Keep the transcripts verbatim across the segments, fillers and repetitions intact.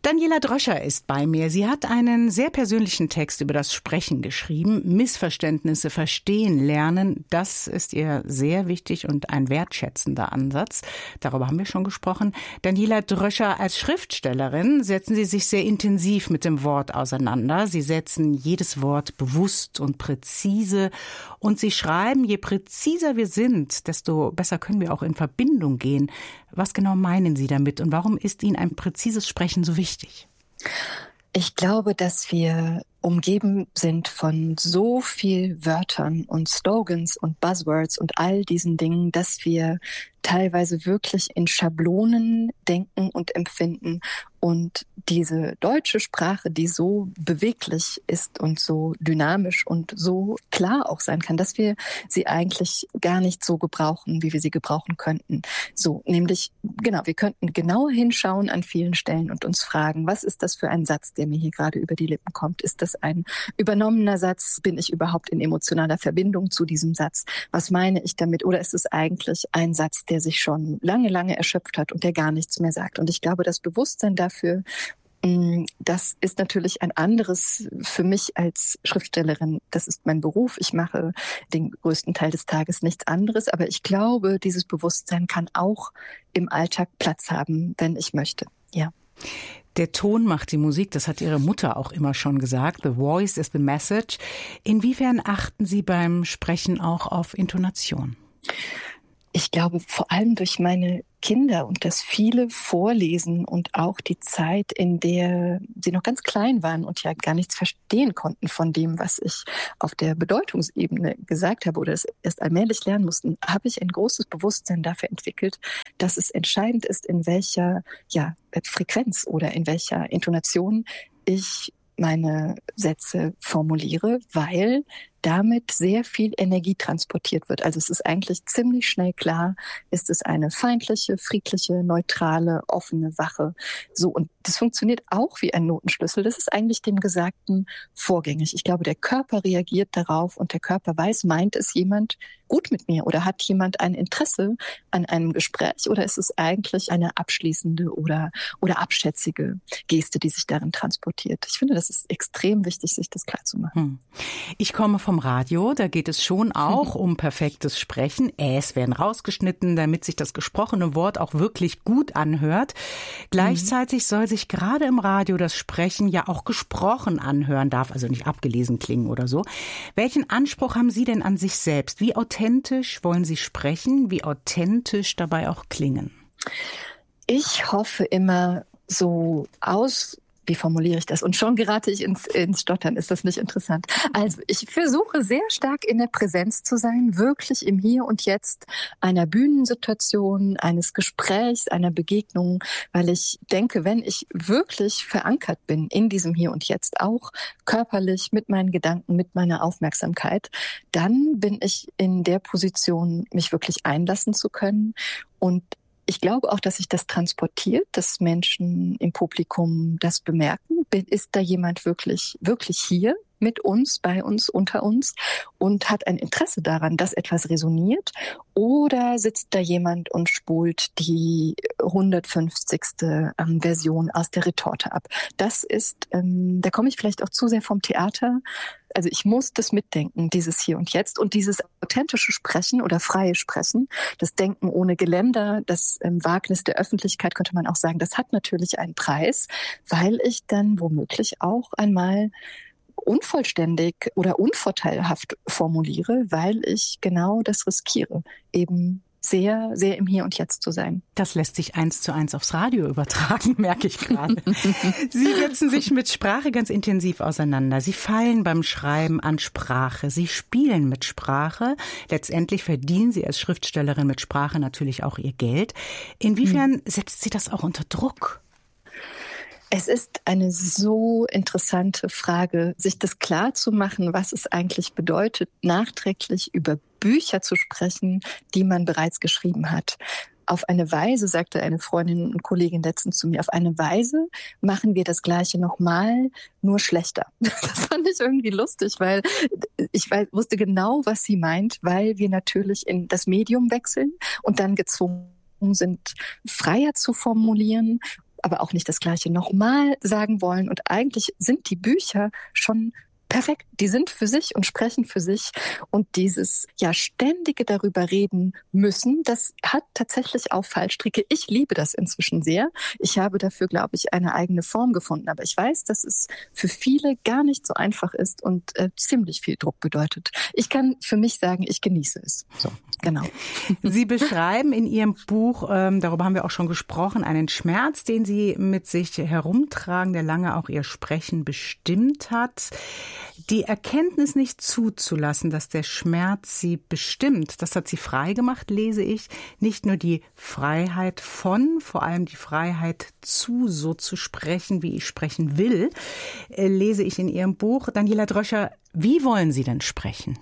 Daniela Dröscher ist bei mir. Sie hat einen sehr persönlichen Text über das Sprechen geschrieben. Missverständnisse verstehen lernen, das ist ihr sehr wichtig und ein wertschätzender Ansatz. Darüber haben wir schon gesprochen. Daniela Dröscher, als Schriftstellerin setzen Sie sich sehr intensiv mit dem Wort auseinander. Sie setzen jedes Wort bewusst und präzise. Und Sie schreiben, je präziser wir sind, desto besser können wir auch in Verbindung gehen. Was genau meinen Sie damit und warum ist Ihnen ein präzises Sprechen so wichtig? Ich glaube, dass wir umgeben sind von so viel Wörtern und Slogans und Buzzwords und all diesen Dingen, dass wir teilweise wirklich in Schablonen denken und empfinden. Und diese deutsche Sprache, die so beweglich ist und so dynamisch und so klar auch sein kann, dass wir sie eigentlich gar nicht so gebrauchen, wie wir sie gebrauchen könnten. So, nämlich, genau, wir könnten genauer hinschauen an vielen Stellen und uns fragen, was ist das für ein Satz, der mir hier gerade über die Lippen kommt? Ist das ein übernommener Satz? Bin ich überhaupt in emotionaler Verbindung zu diesem Satz? Was meine ich damit? Oder ist es eigentlich ein Satz, der sich schon lange, lange erschöpft hat und der gar nichts mehr sagt? Und ich glaube, das Bewusstsein dafür, das ist natürlich ein anderes für mich als Schriftstellerin. Das ist mein Beruf. Ich mache den größten Teil des Tages nichts anderes. Aber ich glaube, dieses Bewusstsein kann auch im Alltag Platz haben, wenn ich möchte. Ja. Der Ton macht die Musik, das hat Ihre Mutter auch immer schon gesagt. The voice is the message. Inwiefern achten Sie beim Sprechen auch auf Intonation? Ich glaube, vor allem durch meine Kinder und das viele Vorlesen und auch die Zeit, in der sie noch ganz klein waren und ja gar nichts verstehen konnten von dem, was ich auf der Bedeutungsebene gesagt habe oder es erst allmählich lernen mussten, habe ich ein großes Bewusstsein dafür entwickelt, dass es entscheidend ist, in welcher ja, Frequenz oder in welcher Intonation ich meine Sätze formuliere, weil damit sehr viel Energie transportiert wird. Also es ist eigentlich ziemlich schnell klar, ist es eine feindliche, friedliche, neutrale, offene, wache. So, und das funktioniert auch wie ein Notenschlüssel. Das ist eigentlich dem Gesagten vorgängig. Ich glaube, der Körper reagiert darauf und der Körper weiß, meint es jemand gut mit mir oder hat jemand ein Interesse an einem Gespräch oder ist es eigentlich eine abschließende oder, oder abschätzige Geste, die sich darin transportiert. Ich finde, das ist extrem wichtig, sich das klarzumachen. Hm. Ich komme vom Radio, da geht es schon auch um perfektes Sprechen. Äs werden rausgeschnitten, damit sich das gesprochene Wort auch wirklich gut anhört. Gleichzeitig mhm. soll sich gerade im Radio das Sprechen ja auch gesprochen anhören, darf also nicht abgelesen klingen oder so. Welchen Anspruch haben Sie denn an sich selbst? Wie authentisch wollen Sie sprechen? Wie authentisch dabei auch klingen? Ich hoffe immer so aus... Wie formuliere ich das? Und schon gerate ich ins, ins Stottern. Ist das nicht interessant? Also ich versuche sehr stark in der Präsenz zu sein, wirklich im Hier und Jetzt einer Bühnensituation, eines Gesprächs, einer Begegnung, weil ich denke, wenn ich wirklich verankert bin in diesem Hier und Jetzt, auch körperlich, mit meinen Gedanken, mit meiner Aufmerksamkeit, dann bin ich in der Position, mich wirklich einlassen zu können. Und ich glaube auch, dass sich das transportiert, dass Menschen im Publikum das bemerken. Ist da jemand wirklich, wirklich hier mit uns, bei uns, unter uns und hat ein Interesse daran, dass etwas resoniert? Oder sitzt da jemand und spult die hundertfünfzigste Ähm, Version aus der Retorte ab? Das ist, ähm, da komme ich vielleicht auch zu sehr vom Theater. Also ich muss das mitdenken, dieses Hier und Jetzt und dieses authentische Sprechen oder freie Sprechen, das Denken ohne Geländer, das ähm, Wagnis der Öffentlichkeit, könnte man auch sagen, das hat natürlich einen Preis, weil ich dann womöglich auch einmal unvollständig oder unvorteilhaft formuliere, weil ich genau das riskiere, eben sehr, sehr im Hier und Jetzt zu sein. Das lässt sich eins zu eins aufs Radio übertragen, merke ich gerade. Sie setzen sich mit Sprache ganz intensiv auseinander. Sie feilen beim Schreiben an Sprache. Sie spielen mit Sprache. Letztendlich verdienen Sie als Schriftstellerin mit Sprache natürlich auch Ihr Geld. Inwiefern hm. setzt Sie das auch unter Druck? Es ist eine so interessante Frage, sich das klar zu machen, was es eigentlich bedeutet, nachträglich über Bücher zu sprechen, die man bereits geschrieben hat. Auf eine Weise, sagte eine Freundin und Kollegin letztens zu mir, auf eine Weise machen wir das Gleiche nochmal, nur schlechter. Das fand ich irgendwie lustig, weil ich wusste genau, was sie meint, weil wir natürlich in das Medium wechseln und dann gezwungen sind, freier zu formulieren, aber auch nicht das Gleiche nochmal sagen wollen. Und eigentlich sind die Bücher schon perfekt. Die sind für sich und sprechen für sich. Und dieses ja ständige darüber reden müssen, das hat tatsächlich auch Fallstricke. Ich liebe das inzwischen sehr. Ich habe dafür, glaube ich, eine eigene Form gefunden. Aber ich weiß, dass es für viele gar nicht so einfach ist und äh, ziemlich viel Druck bedeutet. Ich kann für mich sagen, ich genieße es. So, genau. Sie beschreiben in Ihrem Buch, ähm, darüber haben wir auch schon gesprochen, einen Schmerz, den Sie mit sich herumtragen, der lange auch Ihr Sprechen bestimmt hat. Die Erkenntnis nicht zuzulassen, dass der Schmerz Sie bestimmt, das hat Sie frei gemacht, lese ich. Nicht nur die Freiheit von, vor allem die Freiheit zu, so zu sprechen, wie ich sprechen will, äh, lese ich in Ihrem Buch. Daniela Dröscher, wie wollen Sie denn sprechen?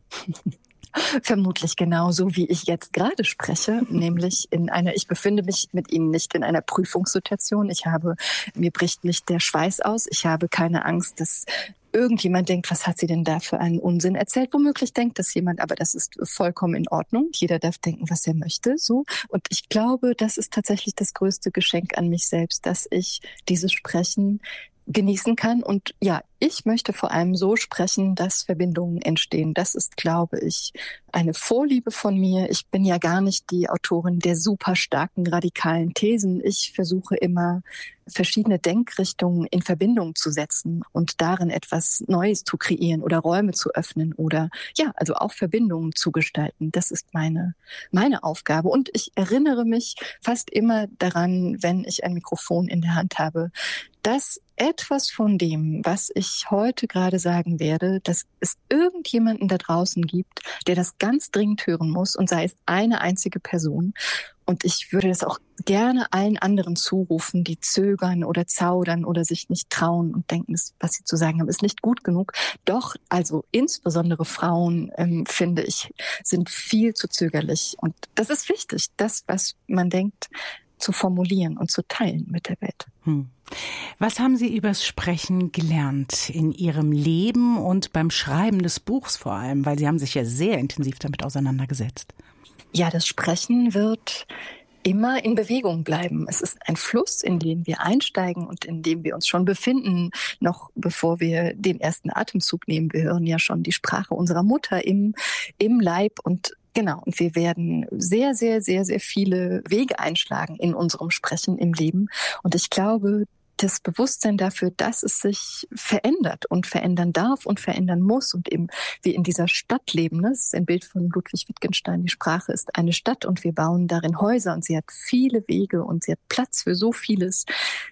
Vermutlich genauso, wie ich jetzt gerade spreche, nämlich in einer, ich befinde mich mit Ihnen nicht in einer Prüfungssituation. Ich habe, mir bricht nicht der Schweiß aus. Ich habe keine Angst, dass irgendjemand denkt, was hat sie denn da für einen Unsinn erzählt? Womöglich denkt das jemand, aber das ist vollkommen in Ordnung. Jeder darf denken, was er möchte, so. Und ich glaube, das ist tatsächlich das größte Geschenk an mich selbst, dass ich dieses Sprechen genießen kann. Und ja, ich möchte vor allem so sprechen, dass Verbindungen entstehen. Das ist, glaube ich, eine Vorliebe von mir. Ich bin ja gar nicht die Autorin der super starken, radikalen Thesen. Ich versuche immer, verschiedene Denkrichtungen in Verbindung zu setzen und darin etwas Neues zu kreieren oder Räume zu öffnen oder ja, also auch Verbindungen zu gestalten. Das ist meine, meine Aufgabe. Und ich erinnere mich fast immer daran, wenn ich ein Mikrofon in der Hand habe, dass etwas von dem, was ich heute gerade sagen werde, dass es irgendjemanden da draußen gibt, der das ganz dringend hören muss und sei es eine einzige Person. Und ich würde das auch gerne allen anderen zurufen, die zögern oder zaudern oder sich nicht trauen und denken, was sie zu sagen haben, ist nicht gut genug. Doch, also insbesondere Frauen, ähm, finde ich, sind viel zu zögerlich. Und das ist wichtig, das, was man denkt, zu formulieren und zu teilen mit der Welt. Hm. Was haben Sie übers Sprechen gelernt in Ihrem Leben und beim Schreiben des Buchs vor allem? Weil Sie haben sich ja sehr intensiv damit auseinandergesetzt. Ja, das Sprechen wird immer in Bewegung bleiben. Es ist ein Fluss, in den wir einsteigen und in dem wir uns schon befinden, noch bevor wir den ersten Atemzug nehmen. Wir hören ja schon die Sprache unserer Mutter im, im Leib und genau, und wir werden sehr, sehr, sehr, sehr viele Wege einschlagen in unserem Sprechen im Leben. Und ich glaube, das Bewusstsein dafür, dass es sich verändert und verändern darf und verändern muss und eben wir in dieser Stadt leben. Ne? Das ist ein Bild von Ludwig Wittgenstein. Die Sprache ist eine Stadt und wir bauen darin Häuser und sie hat viele Wege und sie hat Platz für so vieles.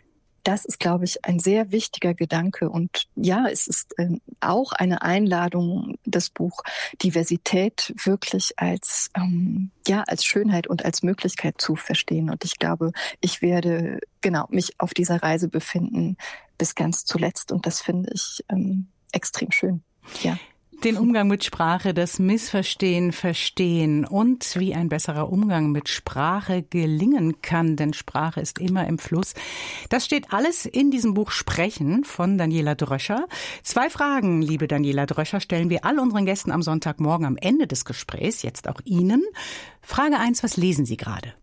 Das ist, glaube ich, ein sehr wichtiger Gedanke. Und ja, es ist ähm, auch eine Einladung, das Buch Diversität wirklich als, ähm, ja, als Schönheit und als Möglichkeit zu verstehen. Und ich glaube, ich werde genau mich auf dieser Reise befinden bis ganz zuletzt. Und das finde ich ähm, extrem schön. Ja. Den Umgang mit Sprache, das Missverstehen, Verstehen und wie ein besserer Umgang mit Sprache gelingen kann, denn Sprache ist immer im Fluss. Das steht alles in diesem Buch Sprechen von Daniela Dröscher. Zwei Fragen, liebe Daniela Dröscher, stellen wir all unseren Gästen am Sonntagmorgen am Ende des Gesprächs, jetzt auch Ihnen. Frage eins, was lesen Sie gerade?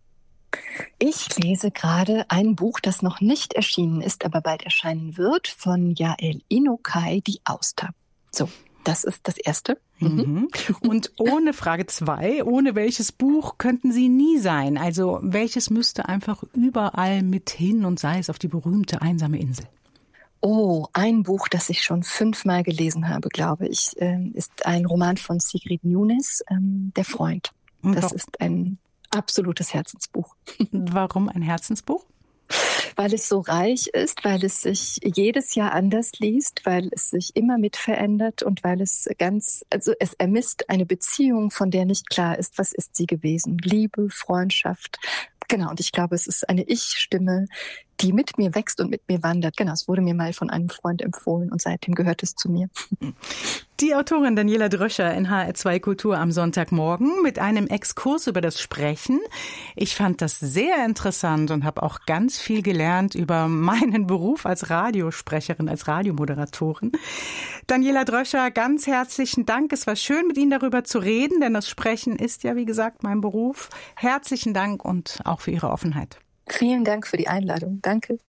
Ich lese gerade ein Buch, das noch nicht erschienen ist, aber bald erscheinen wird, von Yael Inokai, Die Auster. So. Das ist das Erste. Mhm. Und ohne Frage zwei, ohne welches Buch könnten Sie nie sein? Also welches müsste einfach überall mit hin und sei es auf die berühmte einsame Insel? Oh, ein Buch, das ich schon fünfmal gelesen habe, glaube ich, ist ein Roman von Sigrid Nunes, Der Freund. Das ist ein absolutes Herzensbuch. Warum ein Herzensbuch? Weil es so reich ist, weil es sich jedes Jahr anders liest, weil es sich immer mit verändert und weil es ganz, also es ermisst eine Beziehung, von der nicht klar ist, was ist sie gewesen. Liebe, Freundschaft. Genau, und ich glaube, es ist eine Ich-Stimme, die mit mir wächst und mit mir wandert. Genau, es wurde mir mal von einem Freund empfohlen und seitdem gehört es zu mir. Die Autorin Daniela Dröscher in H R zwei Kultur am Sonntagmorgen mit einem Exkurs über das Sprechen. Ich fand das sehr interessant und habe auch ganz viel gelernt über meinen Beruf als Radiosprecherin, als Radiomoderatorin. Daniela Dröscher, ganz herzlichen Dank. Es war schön, mit Ihnen darüber zu reden, denn das Sprechen ist ja, wie gesagt, mein Beruf. Herzlichen Dank und auch für Ihre Offenheit. Vielen Dank für die Einladung. Danke.